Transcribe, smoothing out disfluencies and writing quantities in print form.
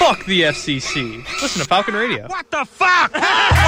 Fuck the FCC. Listen to Falcon Radio. What the fuck?